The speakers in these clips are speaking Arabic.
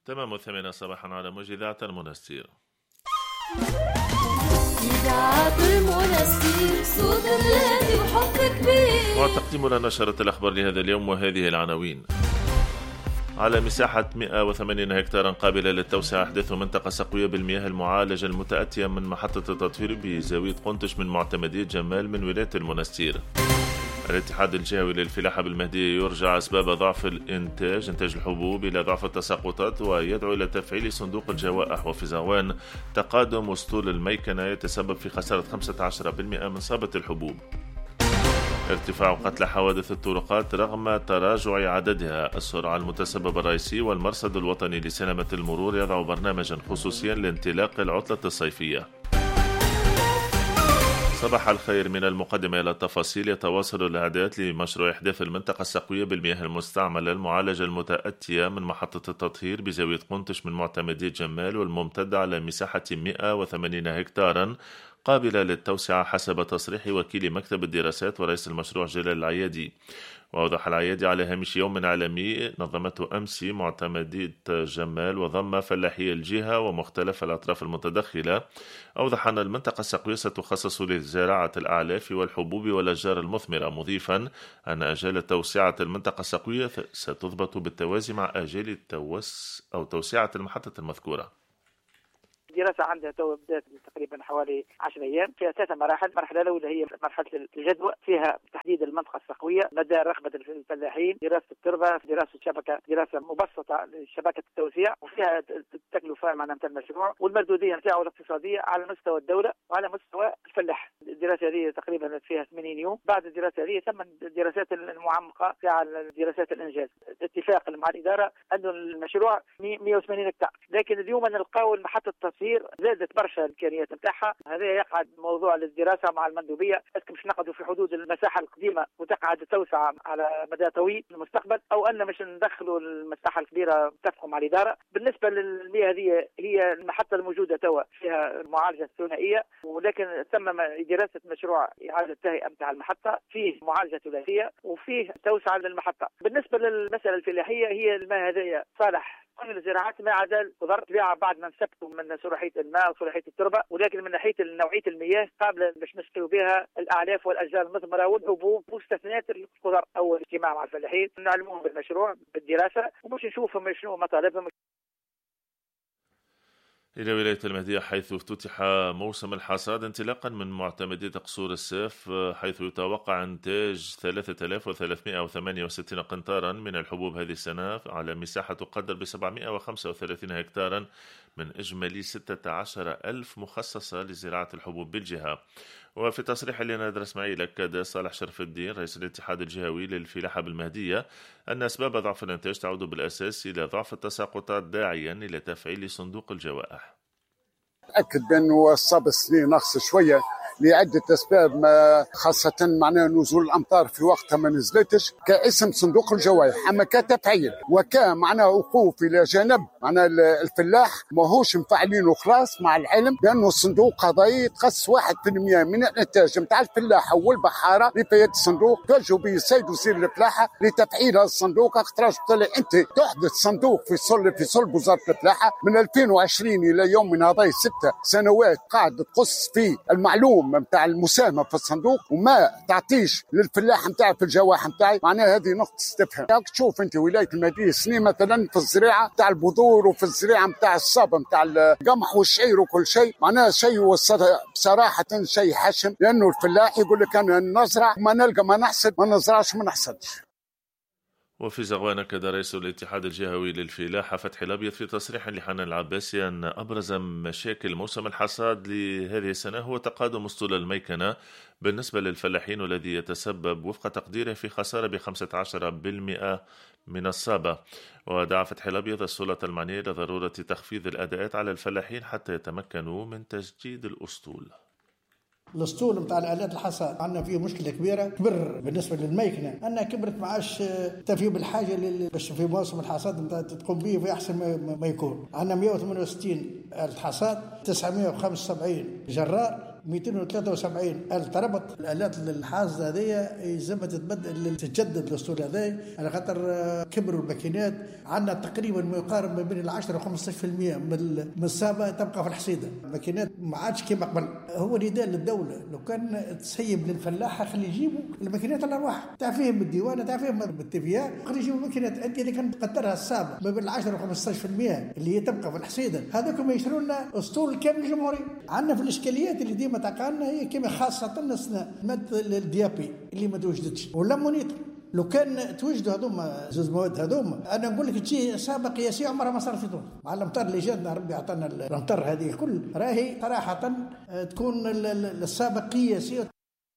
تمام 8 صباحا على موجة إذاعة المنستير. إذاعة المنستير صوت بلادي وحب كبير. وتقديم لنا نشرة الأخبار لهذا اليوم وهذه العناوين. على مساحة 180 هكتارا قابلة للتوسعة أحدث منطقة سقوية بالمياه المعالجة المتأتية من محطة التطهير بزاوية قنطش من معتمدية جمال من ولاية المنستير. الاتحاد الجهوي للفلاحة بالمهدية يرجع أسباب ضعف إنتاج الحبوب إلى ضعف التساقطات ويدعو إلى تفعيل صندوق الجوائح. وفي زغوان تقادم أسطول الميكنة يتسبب في خسارة 15% من صابة الحبوب. ارتفاع قتلى حوادث الطرقات رغم تراجع عددها. السرعة المتسبب الرئيسي والمرصد الوطني لسلامة المرور يضع برنامجا خصوصيا لانطلاق العطلة الصيفية. صباح الخير. من المقدمة إلى التفاصيل. يتواصل الإعداد لمشروع إحداث المنطقة السقوية بالمياه المستعملة المعالجة المتأتية من محطة التطهير بزاوية قنطش من معتمدية جمال والممتدة على مساحة 180 هكتارا قابلة للتوسعة حسب تصريح وكيل مكتب الدراسات ورئيس المشروع جلال العيادي. وأوضح العيادي على هامش يوم عالمي نظمته أمس معتمدية جمال وضم فلاحي الجهة ومختلف الأطراف المتدخلة. أوضح أن المنطقة السقوية ستخصص لزراعة الأعلاف والحبوب والأشجار المثمرة، مضيفا أن آجال توسعة المنطقة السقوية ستضبط بالتوازي مع آجال توسعة المحطة المذكورة. الدراسة عندها بدأت تقريبا حوالي 10 أيام، فيها 3 مراحل. المرحلة الأولى هي مرحلة الجدوى، فيها تحديد المنطقة السقوية، مدى رغبة الفلاحين، دراسة التربة، دراسة شبكة، دراسة مبسطة لشبكة التوسيع، وفيها التكلفة معناتها المشروع والمردودية نتاعه الاقتصادية على مستوى الدولة وعلى مستوى الفلاح. الدراسة هذه تقريبا فيها 80 يوم. بعد الدراسة هذه تم الدراسات المعمقة تاع دراسات الإنجاز. اتفاق مع الإدارة أن المشروع 180 هكتار، لكن اليوم نلقاو محطة التصفير زادت برشا الامكانيات نتاعها. هذا يقعد موضوع للدراسه مع المندوبيه، اسكو مش نقعدوا في حدود المساحه القديمه وتقعد توسعه على مدى طويل في المستقبل، او ان مش ندخلوا المساحه الكبيره. اتفقوا مع الاداره. بالنسبه للمياه هذه هي المحطه الموجوده توا فيها معالجه ثنائيه، ولكن تم دراسه مشروع اعاده التهيئه نتاع المحطه، فيه معالجه ثلاثيه وفيه توسعه للمحطه. بالنسبه للمساله الفلاحيه هي الماء هذايا صالح كل الزراعات ما عدا الخضر طبيعه بعد ما نثبتوا من صلاحيه الماء وصلاحيه التربه، ولكن من ناحيه نوعيه المياه قابله باش نسقيو بها الاعلاف والاشجار المثمره والحبوب واستثناء الخضر. اول اجتماع مع الفلاحين نعلموهم بالمشروع بالدراسه ومش نشوفهم شنو مطالبهم. إلى ولاية المهدية حيث افتتح موسم الحصاد انطلاقا من معتمدية قصور السيف، حيث يتوقع إنتاج 3368 قنطارا من الحبوب هذه السنة على مساحة تقدر ب 735 هكتارا من إجمالي 16,000 مخصصة لزراعة الحبوب بالجهة. وفي تصريح لنادر اسماعيل أكد صالح شرف الدين رئيس الاتحاد الجهوي للفلاحة بالمهدية أن أسباب ضعف الإنتاج تعود بالأساس إلى ضعف التساقطات، داعيا إلى تفعيل صندوق الجوائح. أكد بأنه الصاب السنين نقص شوية لعدة أسباب، خاصة معناه نزول الأمطار في وقتها ما نزلتش كاسم صندوق الجوائح، أما كتفعيل وكان معناه وقوف إلى جانب معناه الفلاح ماهوش مفعلين وخلاص، مع العلم بأنه الصندوق هذا يتقص 1% من الإنتاج متاع الفلاحة والبحارة لفائدة الصندوق. توجهوا به السيد وزير الفلاحة لتفعيل هذا الصندوق. اختراج أنت تحدث صندوق في صلب وزارة الفلاحة من 2020 إلى يومنا هذا 6 سنوات قاعد تقص في المعلوم متاع المساهمه في الصندوق وما تعطيش للفلاح متاع في الجوائح متاعي. معناها هذه نقطه استفهام. تشوف انت ولايه المهديه سنين مثلا في الزراعه تاع البذور وفي الزراعه متاع الصابه متاع القمح والشعير وكل شيء، معناها شيء بصراحه شيء حشم، لانه الفلاح يقول لك انا نزرع ما نلقى ما نحصد، ما نزرعش ما نحصدش. وفي زغوان أكد رئيس الاتحاد الجهوي للفلاحة فتحي الأبيض في تصريح لحنان العباسي أن أبرز مشاكل موسم الحصاد لهذه السنة هو تقادم أسطول الميكنة بالنسبة للفلاحين، والذي يتسبب وفق تقديره في خسارة ب 15% من الصابة. ودعا فتحي الأبيض السلطة المعنية لضرورة تخفيض الأداءات على الفلاحين حتى يتمكنوا من تجديد الأسطول. الاسطول نتاع الالات الحصاد عندنا فيه مشكله كبيره كبر بالنسبه للميكنه، انها كبرت ما عادش تفي بالحاجه باش في موسم الحصاد تقوم به في احسن ما يكون. عندنا 168 آلة حصاد، 975 جرار، 273 آلة تربط. الآلات الحازة هذه يلزم تتجدد الأسطول هذا على خاطر كبروا الماكينات. عندنا تقريبا ما يقارب ما بين 10 و 15% من السابة تبقى في الحصيدة. الماكينات ما عادش كما قبل. هو نداء للدولة لو كان تسيب للفلاحة خلي يجيبوا الماكينات الأرواح تعرفيهم بالديوانة تعرفيهم بالتفيا خلي يجيبوا ماكينات. أنت إذا كانت تقدرها السابة ما بين 10 و 15% اللي هي تبقى في الحصيدة هذاك ما يشترون لنا أسطول كامل الجمهوري. عندنا في الإشكاليات اللي ديما تقالنا هي كما خاصة المادة الديابي اللي ما توجدتش ولا مونيتر. لو كان توجدوا هذوما زوج مواد هذوما انا نقول لك تجي سابقه قياسيه عمرها ما صارت في تونس. مع الامطار اللي جاتنا ربي عطانا الامطار هذه الكل راهي صراحه تكون السابقه قياسيه.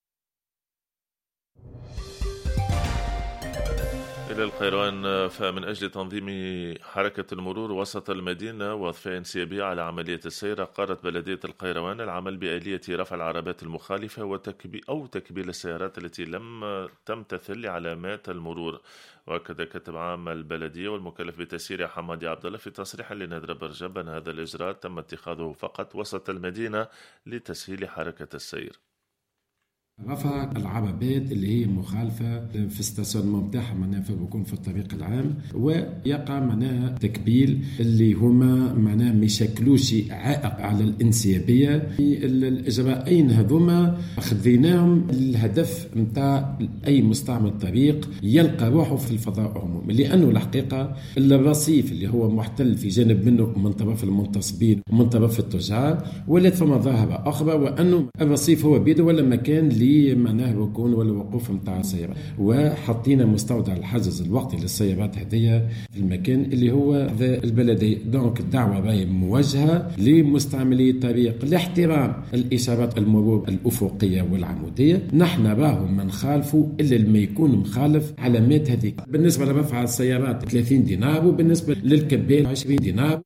إلى القيروان. فمن أجل تنظيم حركة المرور وسط المدينة وضفاء انسيابية على عملية السير قررت بلدية القيروان العمل بآلية رفع العربات المخالفة أو تكبيل السيارات التي لم تمتثل لعلامات المرور. وأكد كاتب عام البلدية والمكلف بتسيير حمادي عبد الله في تصريح لنادر برجب أن هذا الإجراء تم اتخاذه فقط وسط المدينة لتسهيل حركة السير. رفع العربات اللي هي مخالفة في الستاسيونمون بتاعها معناها بيكون في الطريق العام ويقع معناها تكبيل اللي هما معناها ما يشكلوش عائق على الانسيابية. الإجراءين هذوما خذيناهم الهدف متاع أي مستعمل طريق يلقى روحه في الفضاء عموما لأنه الحقيقة الرصيف اللي هو محتل في جانب منه من طرف المنتصبين ومن طرف التجار ولات فما ظاهرة أخرى وأنه الرصيف هو بيده ولا مكان معناه يكون ولا وقوف متاع السيارات وحطينا مستودع الحجز الوقتي للسيارات هذه في المكان اللي هو البلدي. دونك الدعوة راهي موجهة لمستعملي الطريق لاحترام الإشارات المرور الأفقية والعمودية. نحن راهم ما نخالفوا إلا لما يكون مخالف علامات هذيك. بالنسبة لرفع السيارات 30 دينار وبالنسبة للكبين 20 دينار.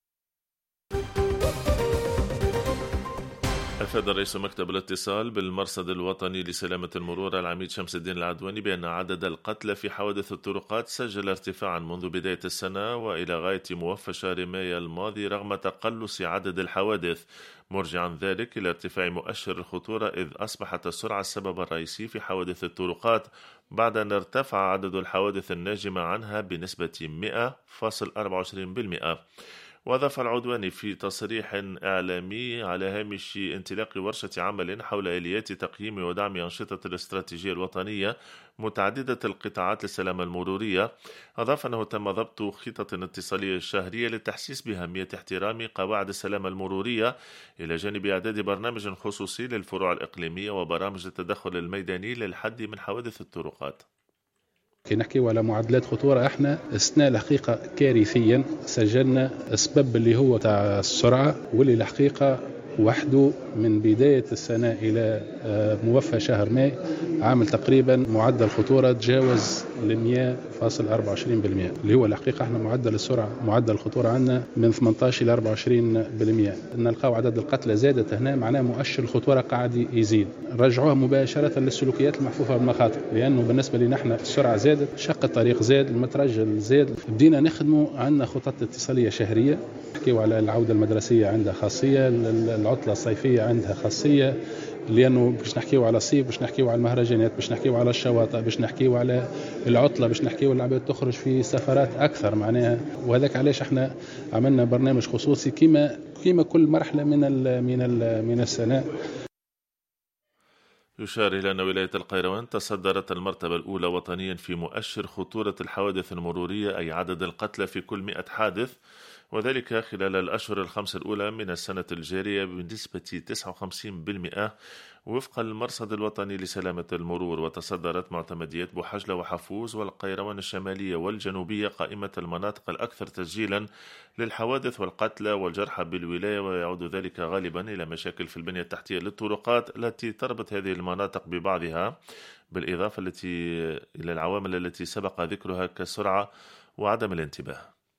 أفاد رئيس مكتب الاتصال بالمرصد الوطني لسلامة المرور العميد شمس الدين العدواني بأن عدد القتلى في حوادث الطرقات سجل ارتفاعا منذ بداية السنة وإلى غاية موفى شهر مايو الماضي رغم تقلص عدد الحوادث، مرجعا ذلك إلى ارتفاع مؤشر الخطورة إذ أصبحت السرعة السبب الرئيسي في حوادث الطرقات بعد أن ارتفع عدد الحوادث الناجمة عنها بنسبة 100.24%. وأضاف العدواني في تصريح إعلامي على هامش انطلاق ورشة عمل حول آليات تقييم ودعم أنشطة الاستراتيجية الوطنية متعددة القطاعات للسلامة المرورية، أضاف أنه تم ضبط خطط اتصالية شهرية للتحسيس بأهمية احترام قواعد السلامة المرورية إلى جانب إعداد برنامج خصوصي للفروع الإقليمية وبرامج التدخل الميداني للحد من حوادث الطرقات. كي نحكيو على معدلات خطورة احنا السنة الحقيقة كارثيا سجلنا اسباب اللي هو تاع السرعة واللي الحقيقة وحده من بداية السنة إلى موفى شهر ماي عامل تقريبا معدل خطورة تجاوز 100.24% اللي هو الحقيقة احنا معدل السرعة معدل الخطورة عندنا من 18 إلى 24%. نلقاو عدد القتلى زادت هنا معناه مؤشر الخطورة قاعد يزيد. رجعوها مباشرة للسلوكيات المحفوفة بالمخاطر لأنه بالنسبة لنا احنا السرعة زادت شق الطريق زاد المترجل زاد. بدينا نخدموا عندنا خطط اتصالية شهرية نحكيو على العودة المدرسية عندها خاصية العطلة الصيفية عندها خاصية لأنه باش نحكيو على الصيف باش نحكيو على المهرجانات باش نحكيو على الشواطئ باش نحكيو على العطلة باش نحكيو العباد تخرج في سفرات أكثر معناها. وهذاك علاش احنا عملنا برنامج خصوصي كيما كل مرحلة من السنة. يشار إلى أن ولاية القيروان تصدرت المرتبة الأولى وطنيا في مؤشر خطورة الحوادث المرورية أي عدد القتلى في كل 100 حادث، وذلك خلال الأشهر الخمس الأولى من السنة الجارية بنسبة 59% وفق المرصد الوطني لسلامة المرور. وتصدرت معتمديات بوحجلة وحفوز والقيروان الشمالية والجنوبية قائمة المناطق الأكثر تسجيلا للحوادث والقتلى والجرحى بالولاية، ويعود ذلك غالبا إلى مشاكل في البنية التحتية للطرقات التي تربط هذه المناطق ببعضها، بالإضافة إلى العوامل التي سبق ذكرها كالسرعة وعدم الانتباه.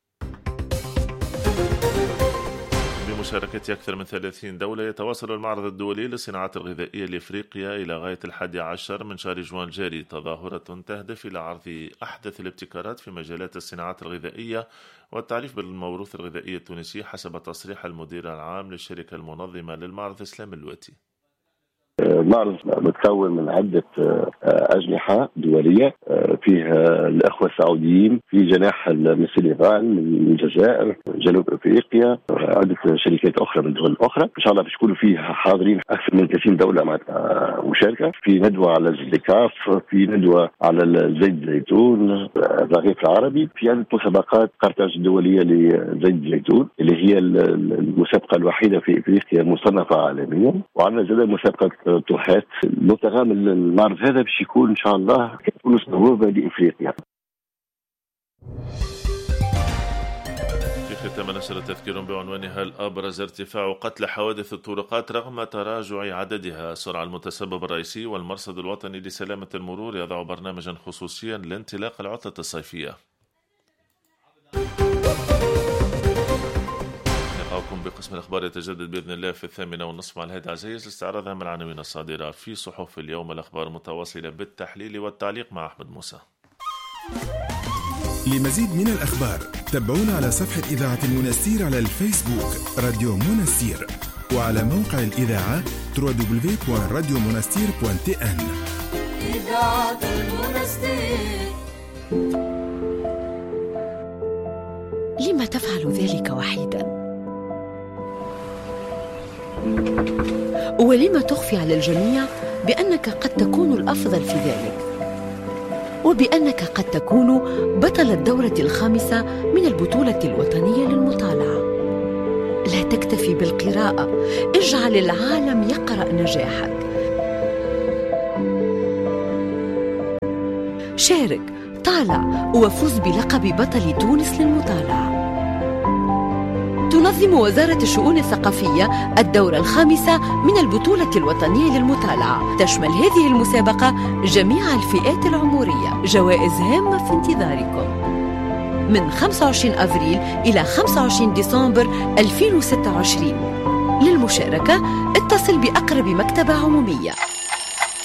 بمشاركة أكثر من 30 دولة يتواصل المعرض الدولي للصناعات الغذائية لإفريقيا إلى غاية 11 من شهر جوان جاري، تظاهرة تهدف إلى عرض أحدث الابتكارات في مجالات الصناعات الغذائية والتعريف بالموروث الغذائي التونسي حسب تصريح المدير العام للشركة المنظمة للمعرض إسلام اللواتي. المعرض متكون من عدة أجنحة دولية، فيها الأخوة السعوديين، في جناح من السنغال، من الجزائر، جنوب أفريقيا، عدة شركات أخرى من دول أخرى. إن شاء الله باش يكونوا فيه حاضرين أكثر من 30 دولة مشاركة. في ندوة على الزكاف، في ندوة على زيت الزيتون، الرغيف العربي، في عدة مسابقات قرطاج الدولية لزيت الزيتون اللي هي المسابقة الوحيدة في إفريقيا مصنفة عالميا، وعندنا زاد مسابقة طوحات. مبتغى من المعرض هذا باش يكون إن شاء الله يكون بوابة لإفريقيا. في ختام نشر تذكير بعنوانها الأبرز ارتفاع قتل حوادث الطرقات رغم تراجع عددها. السرعة المتسبب الرئيسي والمرصد الوطني لسلامة المرور يضع برنامجا خصوصيا لانطلاق العطلة الصيفية. لقاؤكم بقسم الأخبار يتجدد بإذن الله في 8:30 مع الهادي عزيز لاستعراض أهم العناوين الصادرة في صحف اليوم. الأخبار متواصلة بالتحليل والتعليق مع أحمد موسى. لمزيد من الأخبار تابعونا على صفحة إذاعة المنستير على الفيسبوك راديو منستير، وعلى موقع الإذاعة www.radiomonastir.tn. إذاعة المنستير. لما تفعل ذلك وحيدا؟ ولما تخفي على الجميع بأنك قد تكون الأفضل في ذلك، وبأنك قد تكون بطل الدورة الخامسة من البطولة الوطنية للمطالعة؟ لا تكتفي بالقراءة، اجعل العالم يقرأ نجاحك. شارك، طالع، وفوز بلقب بطل تونس للمطالعة. تنظم وزارة الشؤون الثقافية الدورة الخامسة من البطولة الوطنية للمطالعة. تشمل هذه المسابقة جميع الفئات العمرية. جوائز هامة في انتظاركم من 25 أفريل إلى 25 ديسمبر 2026. للمشاركة اتصل بأقرب مكتبة عمومية.